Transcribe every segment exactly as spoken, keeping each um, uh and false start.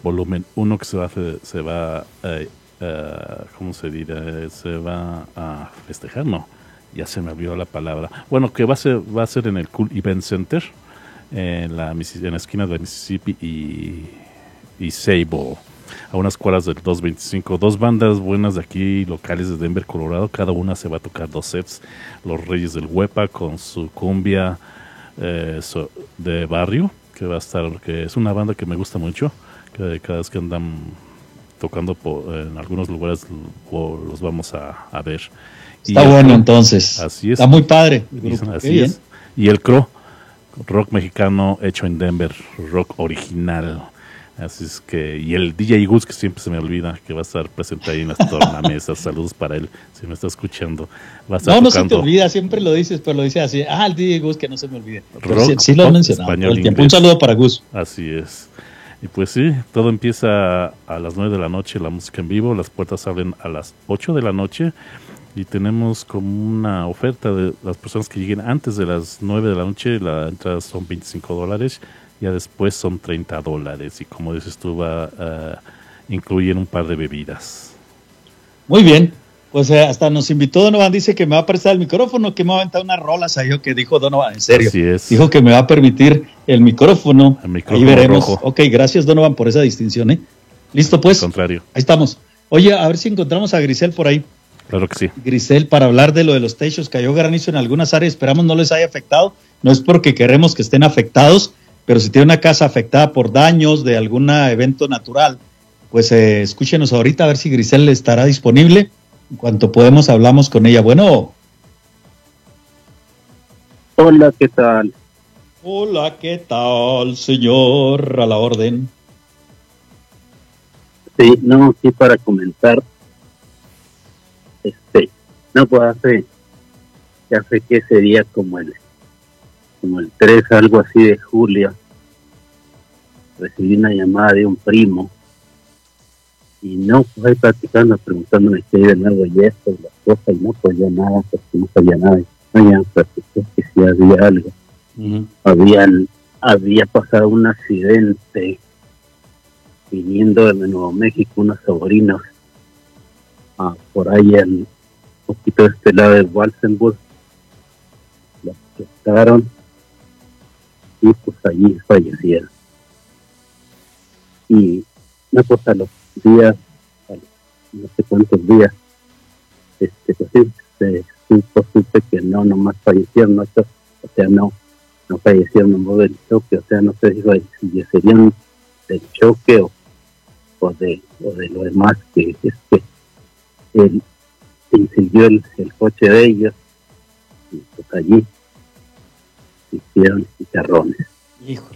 volumen uno que se va a, fe- se va, eh, eh, ¿cómo se dirá? Se va a festejar, no, ya se me olvidó la palabra. Bueno, que va a ser, va a ser en el Cool Event Center, en la, Missi- en la esquina de Mississippi y, y Sable, a unas cuadras del doscientos veinticinco. Dos bandas buenas de aquí, locales de Denver, Colorado. Cada una se va a tocar dos sets. Los Reyes del Huepa con su cumbia eh, so- de barrio, que va a estar, que es una banda que me gusta mucho, que cada vez que andan tocando po- en algunos lugares lo- los vamos a, a ver. Y Está el bueno Crow, entonces. así es. Está muy padre el Y- grupo. Qué así bien. es. Y el Crow, rock mexicano hecho en Denver, rock original. Así es que, y el D J Gus, que siempre se me olvida, que va a estar presente ahí en las tornamesas. Saludos para él, si me está escuchando. Va a estar No, no se te tocando olvida, siempre lo dices, pero lo dices así. Ah, el D J Gus, que no se me olvide. Pero sí, rock, sí lo has pop, mencionado todo español, el tiempo. Un inglés. saludo para Gus. Así es. Y pues sí, todo empieza a las nueve de la noche, la música en vivo. Las puertas abren a las ocho de la noche. Y tenemos como una oferta de las personas que lleguen antes de las nueve de la noche. La entrada son veinticinco dólares. Ya después son treinta dólares. Y como dices tú, va a incluir un par de bebidas. Muy bien. Pues eh, hasta nos invitó Donovan, dice que me va a prestar el micrófono, que me va a aventar unas rolas ahí, o que dijo Donovan, en serio. Así es. Dijo que me va a permitir el micrófono. El micrófono ahí veremos. rojo. Ok, gracias Donovan por esa distinción, ¿eh? Listo pues. Al contrario. Ahí estamos. Oye, a ver si encontramos a Grisel por ahí. Claro que sí. Grisel, para hablar de lo de los techos, cayó granizo en algunas áreas, esperamos no les haya afectado. No es porque queremos que estén afectados, pero si tiene una casa afectada por daños de algún evento natural, pues eh, escúchenos ahorita a ver si Grisel estará disponible. En cuanto podemos, hablamos con ella. Bueno. Hola, ¿qué tal? Hola, ¿qué tal, señor? A la orden. Sí, no, sí, para comentar. Este, no, pues hace, ya sé que sería como el, como el tres, algo así de julio. Recibí una llamada de un primo. Y no, pues ahí platicando, preguntándome qué de nuevo y esto, y las cosas, y no, pues ya nada, pues no sabía nada. Y no, ya platicó que sí había algo. Uh-huh. Habían, había pasado un accidente viniendo de Nuevo México, unos sobrinos, ah, por ahí en un poquito de este lado de Walsenburg, los chocaron y pues allí fallecieron. Y una cosa, a los días, a los no sé cuántos días, este, pues sí, se supo, supe que no, nomás fallecieron, no, o sea, no, no fallecieron nomás del choque, o sea, no sé si fallecieron del choque o, o de o de lo demás, que es que él incendió el, el coche de ellos, y pues allí hicieron chicharrones. Híjole.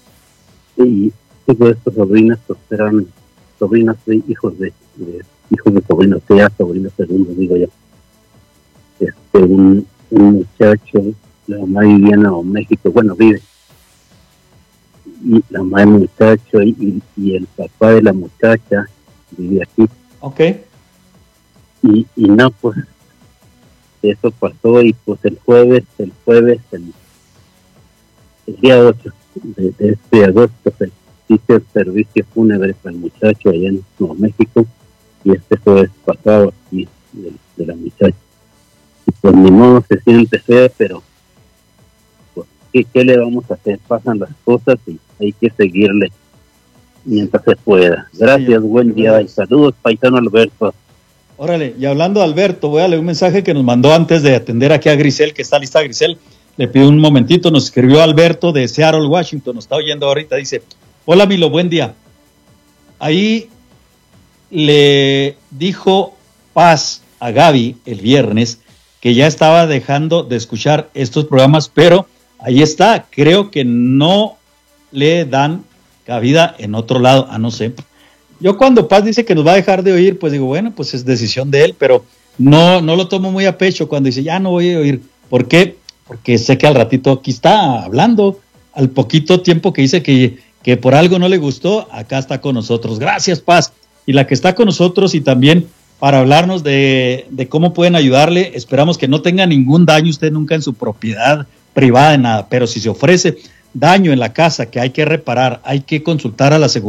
Y todos estos sobrinos pues eran sobrinos de hijos de, de hijos de sobrinos, que ya sobrinos segundos, digo yo. Este, un, un muchacho, la mamá vivía en Nuevo México, bueno, vive, y la mamá del muchacho y, y, y el papá de la muchacha vivía aquí. Ok. Y, y no, pues, eso pasó, y pues el jueves, el jueves, el, el día ocho de, de este agosto, se hizo el servicio fúnebre para el muchacho allá en Nuevo México, y este jueves pasado aquí de, de la muchacha. Y pues ni modo, se siente feo, pero pues, ¿qué, ¿qué le vamos a hacer? Pasan las cosas y hay que seguirle mientras se pueda. Gracias, sí, buen día gracias. Y saludos, paisano Alberto. Órale, y hablando de Alberto, voy a leer un mensaje que nos mandó antes de atender aquí a Grisel, que está lista Grisel. Le pido un momentito, nos escribió Alberto de Seattle, Washington, nos está oyendo ahorita, dice: hola Milo, buen día. Ahí le dijo Paz a Gaby el viernes que ya estaba dejando de escuchar estos programas, pero ahí está, creo que no le dan cabida en otro lado, a no sé. Yo cuando Paz dice que nos va a dejar de oír, pues digo, bueno, pues es decisión de él, pero no, no lo tomo muy a pecho cuando dice, ya no voy a oír. ¿Por qué? Porque sé que al ratito aquí está hablando, al poquito tiempo que dice que, que por algo no le gustó, acá está con nosotros. Gracias, Paz. Y la que está con nosotros y también para hablarnos de, de cómo pueden ayudarle, esperamos que no tenga ningún daño usted nunca en su propiedad privada, de nada, pero si se ofrece daño en la casa que hay que reparar, hay que consultar a la seguridad.